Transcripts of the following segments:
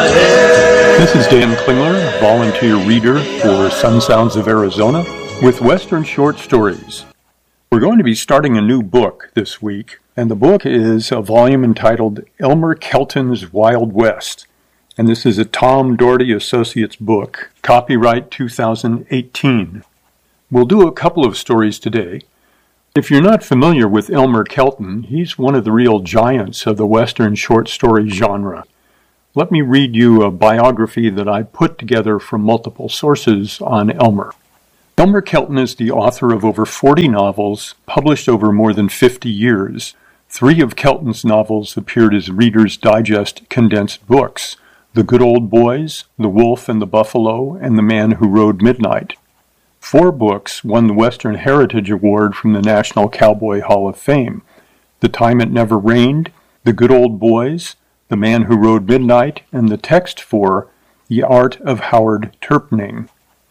This is Dan Klingler, volunteer reader for Sun Sounds of Arizona, with Western Short Stories. We're going to be starting a new book this week, and the book is a volume entitled Elmer Kelton's Wild West, and this is a Tom Doherty Associates book, copyright 2018. We'll do a couple of stories today. If you're not familiar with Elmer Kelton, he's one of the real giants of the Western short story genre. Let me read you a biography that I put together from multiple sources on Elmer. Elmer Kelton is the author of over 40 novels, published over more than 50 years. 3 of Kelton's novels appeared as Reader's Digest condensed books: The Good Old Boys, The Wolf and the Buffalo, and The Man Who Rode Midnight. 4 books won the Western Heritage Award from the National Cowboy Hall of Fame: The Time It Never Rained, The Good Old Boys, The Man Who Rode Midnight, and the text for The Art of Howard Turpning.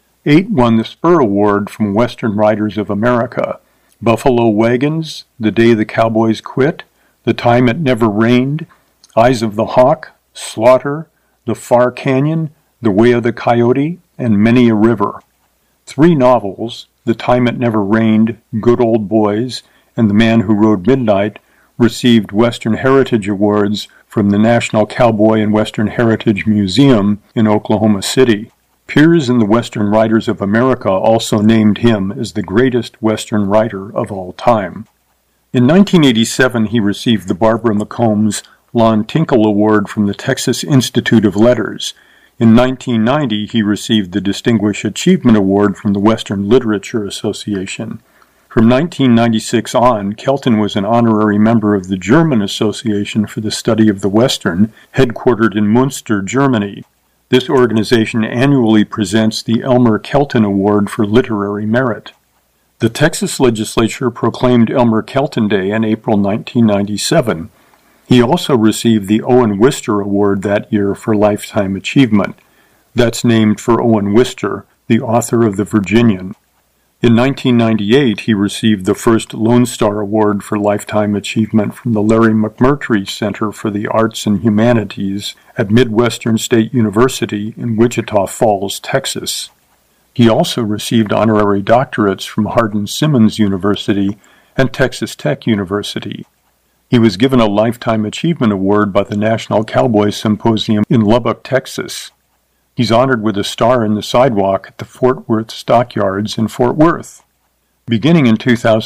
8 won the Spur Award from Western Writers of America: Buffalo Wagons, The Day the Cowboys Quit, The Time It Never Rained, Eyes of the Hawk, Slaughter, The Far Canyon, The Way of the Coyote, and Many a River. 3 novels, The Time It Never Rained, Good Old Boys, and The Man Who Rode Midnight, received Western Heritage Awards from the National Cowboy and Western Heritage Museum in Oklahoma City. Peers in the Western Writers of America also named him as the greatest Western writer of all time. In 1987, he received the Barbara McCombs Lon Tinkle Award from the Texas Institute of Letters. In 1990, he received the Distinguished Achievement Award from the Western Literature Association. From 1996 on, Kelton was an honorary member of the German Association for the Study of the Western, headquartered in Munster, Germany. This organization annually presents the Elmer Kelton Award for Literary Merit. The Texas legislature proclaimed Elmer Kelton Day in April 1997. He also received the Owen Wister Award that year for Lifetime Achievement. That's named for Owen Wister, the author of The Virginian. In 1998, he received the first Lone Star Award for Lifetime Achievement from the Larry McMurtry Center for the Arts and Humanities at Midwestern State University in Wichita Falls, Texas. He also received honorary doctorates from Hardin-Simmons University and Texas Tech University. He was given a Lifetime Achievement Award by the National Cowboy Symposium in Lubbock, Texas. He's honored with a star in the sidewalk at the Fort Worth Stockyards in Fort Worth. Beginning in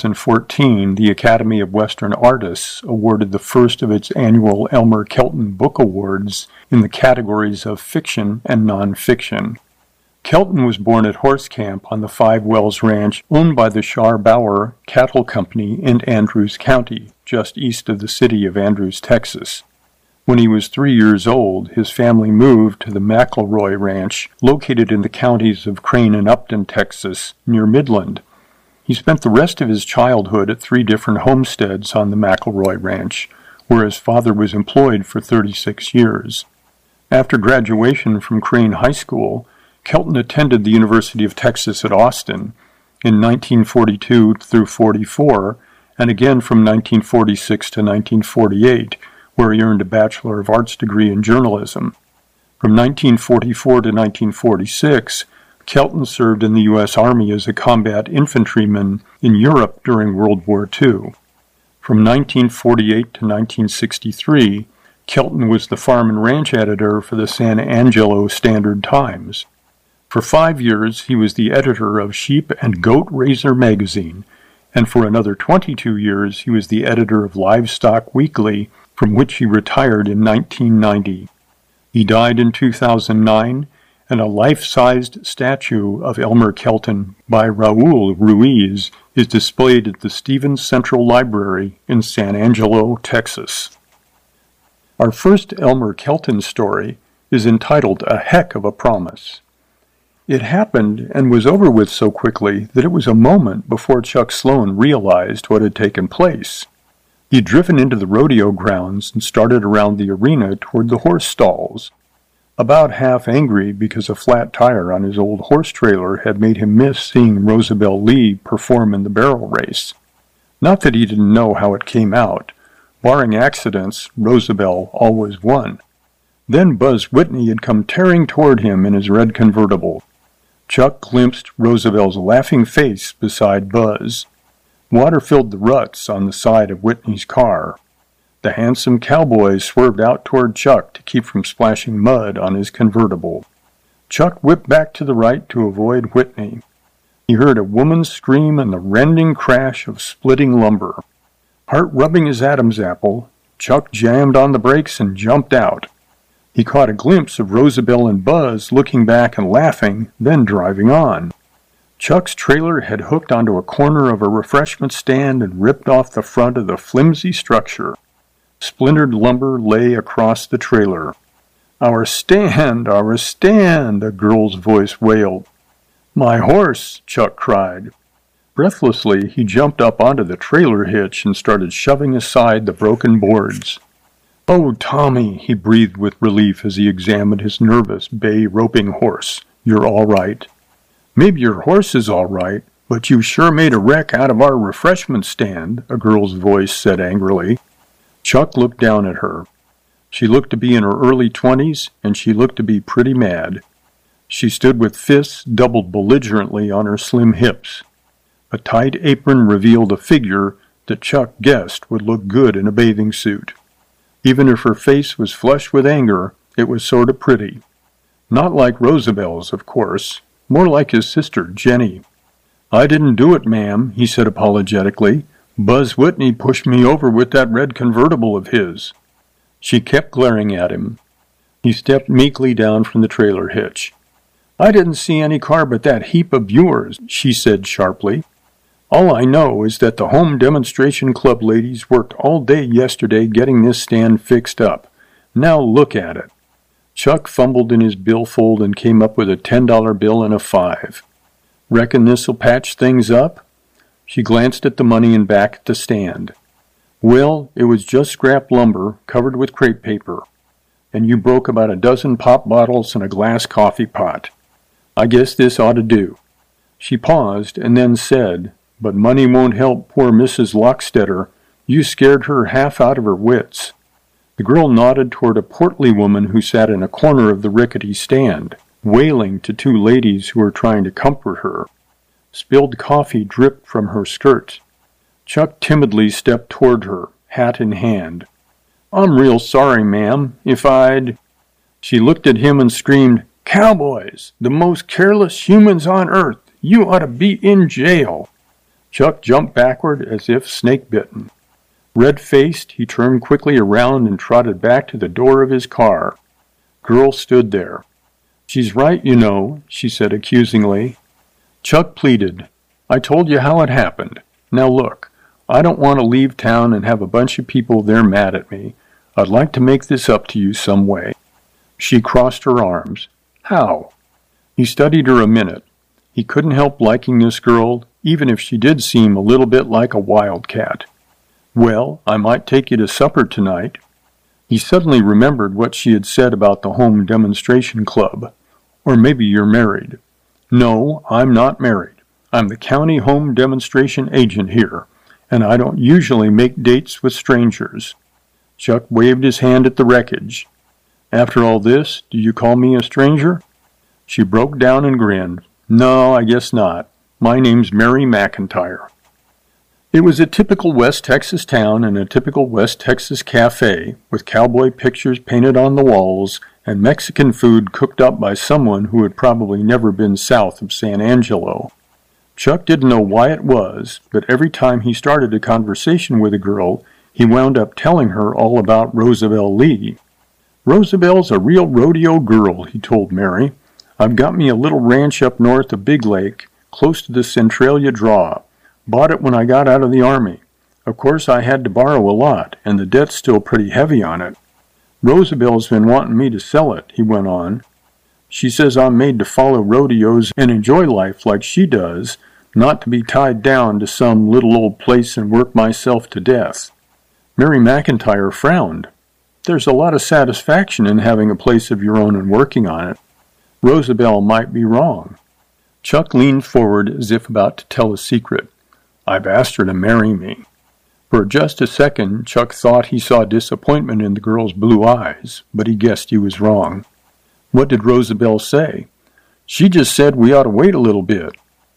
2014, the Academy of Western Artists awarded the first of its annual Elmer Kelton Book Awards in the categories of fiction and nonfiction. Kelton was born at Horse Camp on the Five Wells Ranch, owned by the Shar-Bauer Cattle Company in Andrews County, just east of the city of Andrews, Texas. When he was 3 years old, his family moved to the McElroy Ranch, located in the counties of Crane and Upton, Texas, near Midland. He spent the rest of his childhood at 3 different homesteads on the McElroy Ranch, where his father was employed for 36 years. After graduation from Crane High School, Kelton attended the University of Texas at Austin in 1942 through 44, and again from 1946 to 1948, where he earned a Bachelor of Arts degree in journalism. From 1944 to 1946, Kelton served in the U.S. Army as a combat infantryman in Europe during World War II. From 1948 to 1963, Kelton was the farm and ranch editor for the San Angelo Standard-Times. For 5 years, he was the editor of Sheep and Goat Raiser magazine, and for another 22 years, he was the editor of Livestock Weekly, from which he retired in 1990. He died in 2009, and a life-sized statue of Elmer Kelton by Raul Ruiz is displayed at the Stevens Central Library in San Angelo, Texas. Our first Elmer Kelton story is entitled A Heck of a Promise. It happened and was over with so quickly that it was a moment before Chuck Sloan realized what had taken place. He'd driven into the rodeo grounds and started around the arena toward the horse stalls. About half angry because a flat tire on his old horse trailer had made him miss seeing Rosabelle Lee perform in the barrel race. Not that he didn't know how it came out. Barring accidents, Rosabelle always won. Then Buzz Whitney had come tearing toward him in his red convertible. Chuck glimpsed Roosevelt's laughing face beside Buzz. Water filled the ruts on the side of Whitney's car. The handsome cowboy swerved out toward Chuck to keep from splashing mud on his convertible. Chuck whipped back to the right to avoid Whitney. He heard a woman's scream and the rending crash of splitting lumber. Heart rubbing his Adam's apple, Chuck jammed on the brakes and jumped out. He caught a glimpse of Roosevelt and Buzz looking back and laughing, then driving on. Chuck's trailer had hooked onto a corner of a refreshment stand and ripped off the front of the flimsy structure. Splintered lumber lay across the trailer. Our stand, a girl's voice wailed. My horse, Chuck cried. Breathlessly, he jumped up onto the trailer hitch and started shoving aside the broken boards. Oh, Tommy, he breathed with relief as he examined his nervous bay roping horse. You're all right. Maybe your horse is all right, but you sure made a wreck out of our refreshment stand, a girl's voice said angrily. Chuck looked down at her. She looked to be in her early 20s, and she looked to be pretty mad. She stood with fists doubled belligerently on her slim hips. A tight apron revealed a figure that Chuck guessed would look good in a bathing suit. Even if her face was flushed with anger, it was sort of pretty. Not like Roosevelt's, of course, more like his sister, Jenny. I didn't do it, ma'am, he said apologetically. Buzz Whitney pushed me over with that red convertible of his. She kept glaring at him. He stepped meekly down from the trailer hitch. I didn't see any car but that heap of yours, she said sharply. All I know is that the Home Demonstration Club ladies worked all day yesterday getting this stand fixed up. Now look at it. Chuck fumbled in his billfold and came up with a $10 bill and a 5. Reckon this'll patch things up? She glanced at the money and back at the stand. Well, it was just scrap lumber covered with crepe paper, and you broke about a dozen pop bottles and a glass coffee pot. I guess this ought to do. She paused and then said, But money won't help poor Mrs. Lockstetter. You scared her half out of her wits. The girl nodded toward a portly woman who sat in a corner of the rickety stand, wailing to two ladies who were trying to comfort her. Spilled coffee dripped from her skirt. Chuck timidly stepped toward her, hat in hand. I'm real sorry, ma'am. If I'd... She looked at him and screamed, Cowboys! The most careless humans on earth! You ought to be in jail! Chuck jumped backward as if snake-bitten. Red-faced, he turned quickly around and trotted back to the door of his car. Girl stood there. She's right, you know, she said accusingly. Chuck pleaded, I told you how it happened. Now look, I don't want to leave town and have a bunch of people there mad at me. I'd like to make this up to you some way. She crossed her arms. How? He studied her a minute. He couldn't help liking this girl, even if she did seem a little bit like a wildcat. Well, I might take you to supper tonight. He suddenly remembered what she had said about the Home Demonstration Club. Or maybe you're married. No, I'm not married. I'm the county home demonstration agent here, and I don't usually make dates with strangers. Chuck waved his hand at the wreckage. After all this, do you call me a stranger? She broke down and grinned. No, I guess not. My name's Mary McIntyre. It was a typical West Texas town and a typical West Texas cafe, with cowboy pictures painted on the walls and Mexican food cooked up by someone who had probably never been south of San Angelo. Chuck didn't know why it was, but every time he started a conversation with a girl, he wound up telling her all about Roosevelt Lee. Roosevelt's a real rodeo girl, he told Mary. I've got me a little ranch up north of Big Lake, close to the Centralia Draw. Bought it when I got out of the Army. Of course, I had to borrow a lot, and the debt's still pretty heavy on it. Roosevelt's been wanting me to sell it, he went on. She says I'm made to follow rodeos and enjoy life like she does, not to be tied down to some little old place and work myself to death. Mary McIntyre frowned. There's a lot of satisfaction in having a place of your own and working on it. Roosevelt might be wrong. Chuck leaned forward as if about to tell a secret. I've asked her to marry me. For just a second, Chuck thought he saw disappointment in the girl's blue eyes, but he guessed he was wrong. What did Rosabelle say? She just said we ought to wait a little bit.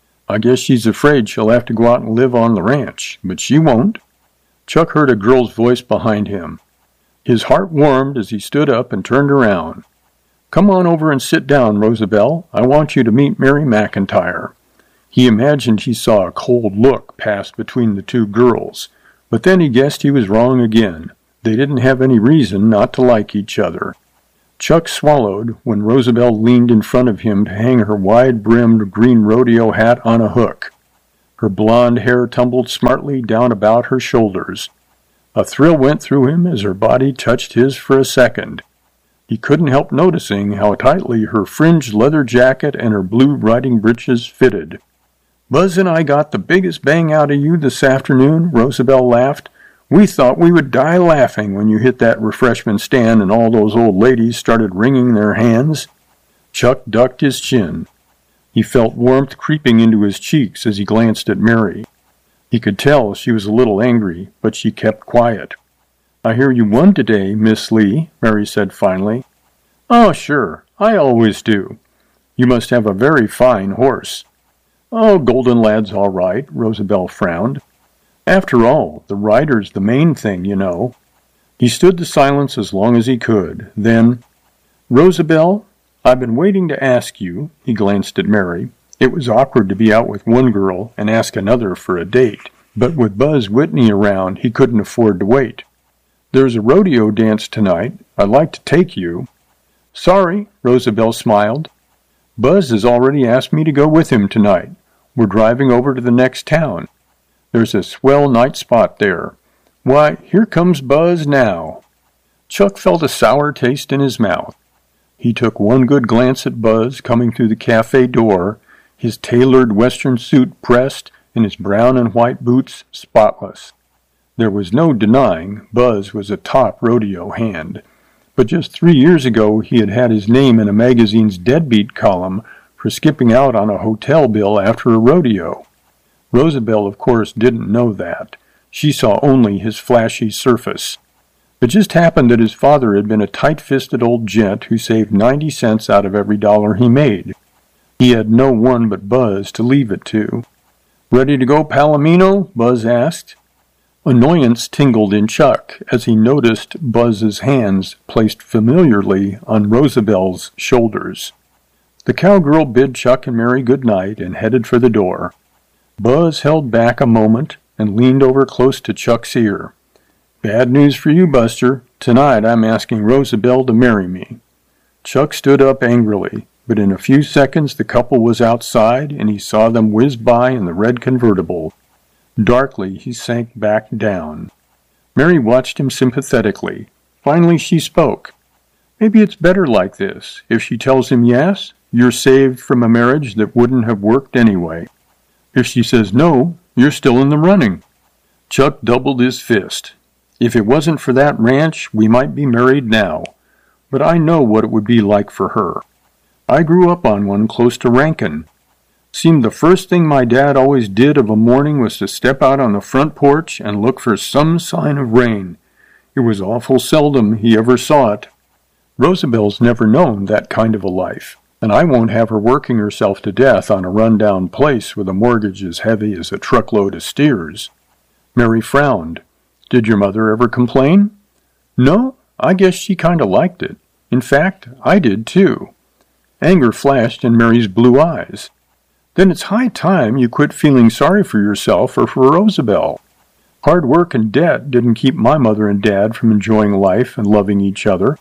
I guess she's afraid she'll have to go out and live on the ranch, but she won't. Chuck heard a girl's voice behind him. His heart warmed as he stood up and turned around. Come on over and sit down, Rosabelle. I want you to meet Mary McIntyre. He imagined he saw a cold look pass between the two girls, but then he guessed he was wrong again. They didn't have any reason not to like each other. Chuck swallowed when Rosabelle leaned in front of him to hang her wide-brimmed green rodeo hat on a hook. Her blonde hair tumbled smartly down about her shoulders. A thrill went through him as her body touched his for a second. He couldn't help noticing how tightly her fringed leather jacket and her blue riding breeches fitted. Buzz and I got the biggest bang out of you this afternoon, Rosabelle laughed. We thought we would die laughing when you hit that refreshment stand and all those old ladies started wringing their hands. Chuck ducked his chin. He felt warmth creeping into his cheeks as he glanced at Mary. He could tell she was a little angry, but she kept quiet. I hear you won today, Miss Lee, Mary said finally. Oh, sure, I always do. You must have a very fine horse. Oh, Golden Lad's all right, Rosabelle frowned. After all, the rider's the main thing, you know. He stood the silence as long as he could. Then, Rosabelle, I've been waiting to ask you, he glanced at Mary. It was awkward to be out with one girl and ask another for a date, but with Buzz Whitney around, he couldn't afford to wait. There's a rodeo dance tonight. I'd like to take you. Sorry, Rosabelle smiled. Buzz has already asked me to go with him tonight. We're driving over to the next town. There's a swell night spot there. Why, here comes Buzz now. Chuck felt a sour taste in his mouth. He took one good glance at Buzz coming through the cafe door, his tailored western suit pressed and his brown and white boots spotless. There was no denying Buzz was a top rodeo hand, but just 3 years ago he had had his name in a magazine's deadbeat column for skipping out on a hotel bill after a rodeo. Rosabelle, of course, didn't know that. She saw only his flashy surface. It just happened that his father had been a tight-fisted old gent who saved 90 cents out of every dollar he made. He had no one but Buzz to leave it to. Ready to go, Palomino? Buzz asked. Annoyance tingled in Chuck as he noticed Buzz's hands placed familiarly on Rosabelle's shoulders. The cowgirl bid Chuck and Mary good night and headed for the door. Buzz held back a moment and leaned over close to Chuck's ear. Bad news for you, Buster. Tonight I'm asking Rosabelle to marry me. Chuck stood up angrily, but in a few seconds the couple was outside and he saw them whiz by in the red convertible. Darkly he sank back down. Mary watched him sympathetically. Finally she spoke. Maybe it's better like this. If she tells him yes, you're saved from a marriage that wouldn't have worked anyway. If she says no, you're still in the running. Chuck doubled his fist. If it wasn't for that ranch, we might be married now. But I know what it would be like for her. I grew up on one close to Rankin. Seemed the first thing my dad always did of a morning was to step out on the front porch and look for some sign of rain. It was awful seldom he ever saw it. Rosabelle's never known that kind of a life, and I won't have her working herself to death on a run-down place with a mortgage as heavy as a truckload of steers. Mary frowned. Did your mother ever complain? No, I guess she kind of liked it. In fact, I did too. Anger flashed in Mary's blue eyes. Then it's high time you quit feeling sorry for yourself or for Rosabelle. Hard work and debt didn't keep my mother and Dad from enjoying life and loving each other.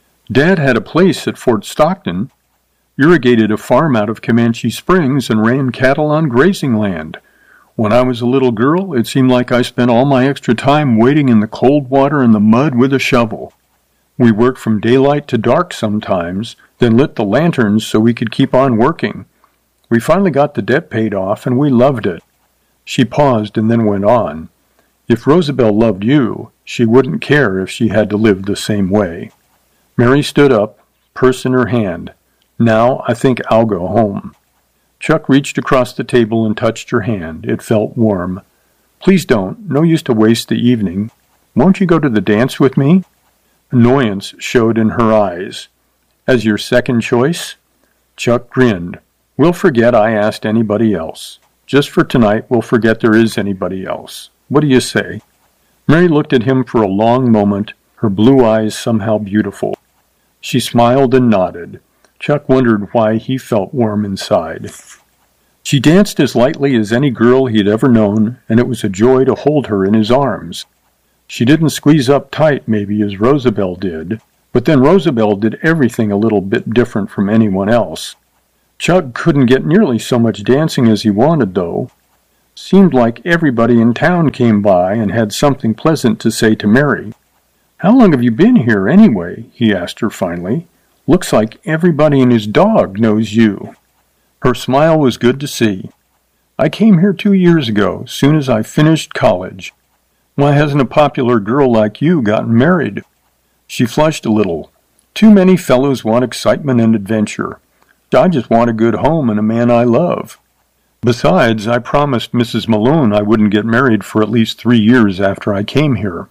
Dad had a place at Fort Stockton, irrigated a farm out of Comanche Springs, and ran cattle on grazing land. When I was a little girl, it seemed like I spent all my extra time wading in the cold water and the mud with a shovel. We worked from daylight to dark sometimes, then lit the lanterns so we could keep on working. We finally got the debt paid off, and we loved it. She paused and then went on. If Rosabelle loved you, she wouldn't care if she had to live the same way. Mary stood up, purse in her hand. Now I think I'll go home. Chuck reached across the table and touched her hand. It felt warm. Please don't. No use to waste the evening. Won't you go to the dance with me? Annoyance showed in her eyes. As your second choice? Chuck grinned. We'll forget I asked anybody else. Just for tonight, we'll forget there is anybody else. What do you say? Mary looked at him for a long moment, her blue eyes somehow beautiful. She smiled and nodded. Chuck wondered why he felt warm inside. She danced as lightly as any girl he had ever known, and it was a joy to hold her in his arms. She didn't squeeze up tight, maybe, as Rosabelle did, but then Rosabelle did everything a little bit different from anyone else. Chuck couldn't get nearly so much dancing as he wanted, though. Seemed like everybody in town came by and had something pleasant to say to Mary. How long have you been here, anyway? He asked her finally. Looks like everybody and his dog knows you. Her smile was good to see. I came here 2 years ago, soon as I finished college. Why hasn't a popular girl like you gotten married? She flushed a little. Too many fellows want excitement and adventure. I just want a good home and a man I love. Besides, I promised Mrs. Malone I wouldn't get married for at least 3 years after I came here.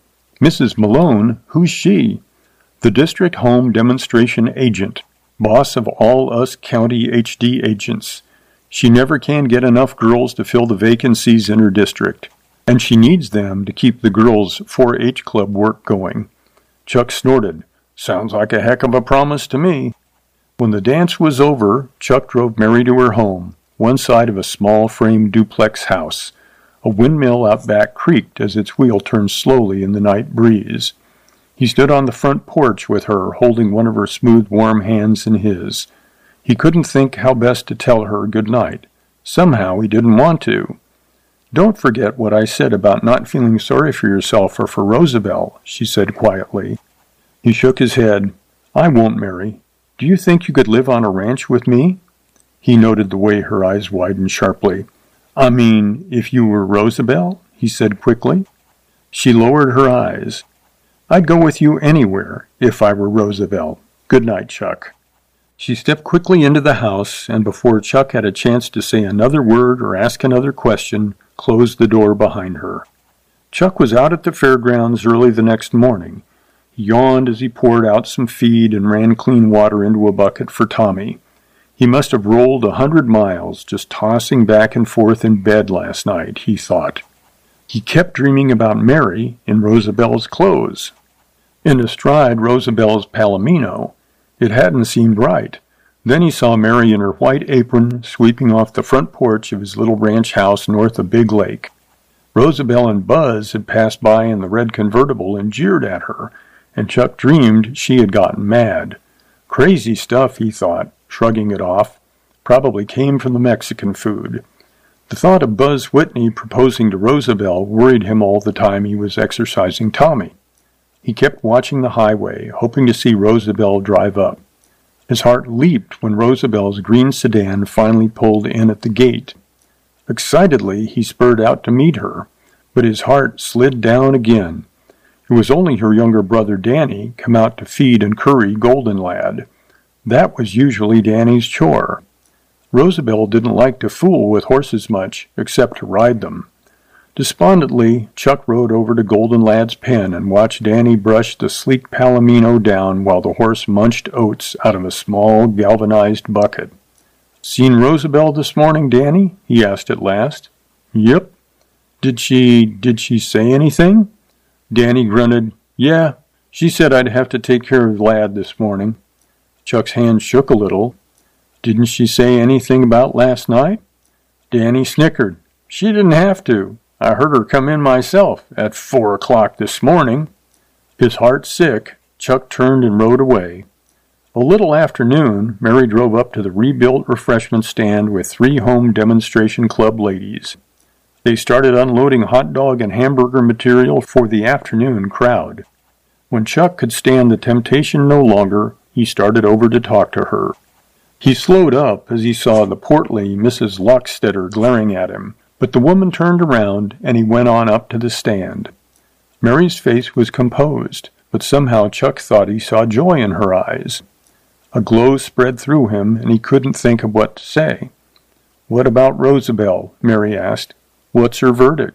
Mrs. Malone? Who's she? The district home demonstration agent, boss of all us county HD agents. She never can get enough girls to fill the vacancies in her district, and she needs them to keep the girls' 4-H club work going. Chuck snorted. Sounds like a heck of a promise to me. When the dance was over, Chuck drove Mary to her home, one side of a small frame duplex house. A windmill out back creaked as its wheel turned slowly in the night breeze. He stood on the front porch with her, holding one of her smooth, warm hands in his. He couldn't think how best to tell her good night. Somehow he didn't want to. Don't forget what I said about not feeling sorry for yourself or for Rosabelle, she said quietly. He shook his head. I won't, Mary. Do you think you could live on a ranch with me? He noted the way her eyes widened sharply. I mean, if you were Rosabelle, he said quickly. She lowered her eyes. I'd go with you anywhere, if I were Rosabelle. Good night, Chuck. She stepped quickly into the house, and before Chuck had a chance to say another word or ask another question, closed the door behind her. Chuck was out at the fairgrounds early the next morning. He yawned as he poured out some feed and ran clean water into a bucket for Tommy. He must have rolled 100 miles just tossing back and forth in bed last night, he thought. He kept dreaming about Mary in Rosabelle's clothes. In astride Rosabelle's palomino, it hadn't seemed right. Then he saw Mary in her white apron sweeping off the front porch of his little ranch house north of Big Lake. Rosabelle and Buzz had passed by in the red convertible and jeered at her, and Chuck dreamed she had gotten mad. Crazy stuff, he thought, shrugging it off. Probably came from the Mexican food. The thought of Buzz Whitney proposing to Rosabelle worried him all the time he was exercising Tommy. He kept watching the highway, hoping to see Rosabelle drive up. His heart leaped when Rosabelle's green sedan finally pulled in at the gate. Excitedly, he spurred out to meet her, but his heart slid down again. It was only her younger brother Danny, come out to feed and curry Golden Lad. That was usually Danny's chore. Rosabelle didn't like to fool with horses much, except to ride them. Despondently, Chuck rode over to Golden Lad's pen and watched Danny brush the sleek palomino down while the horse munched oats out of a small galvanized bucket. Seen Rosabelle this morning, Danny? He asked at last. Yep. Did she say anything? Danny grunted. Yeah, she said I'd have to take care of Lad this morning. Chuck's hand shook a little. Didn't she say anything about last night? Danny snickered. She didn't have to. I heard her come in myself at 4 o'clock this morning. His heart sick, Chuck turned and rode away. A little after noon, Mary drove up to the rebuilt refreshment stand with 3 home demonstration club ladies. They started unloading hot dog and hamburger material for the afternoon crowd. When Chuck could stand the temptation no longer, he started over to talk to her. He slowed up as he saw the portly Mrs. Lockstetter glaring at him, but the woman turned around and he went on up to the stand. Mary's face was composed, but somehow Chuck thought he saw joy in her eyes. A glow spread through him and he couldn't think of what to say. What about Rosabelle? Mary asked. What's her verdict?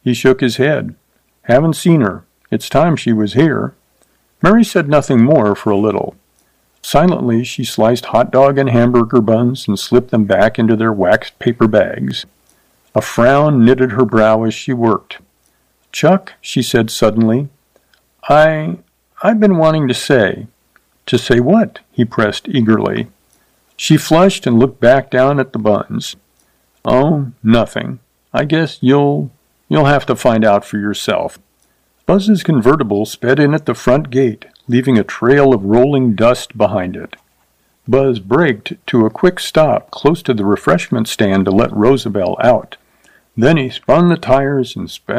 He shook his head. Haven't seen her. It's time she was here. Mary said nothing more for a little. Silently, she sliced hot dog and hamburger buns and slipped them back into their waxed paper bags. A frown knitted her brow as she worked. Chuck, she said suddenly, I've been wanting to say. To say what? He pressed eagerly. She flushed and looked back down at the buns. Oh, nothing. I guess you'll have to find out for yourself. Buzz's convertible sped in at the front gate, leaving a trail of rolling dust behind it. Buzz braked to a quick stop close to the refreshment stand to let Rosabelle out. Then he spun the tires and sped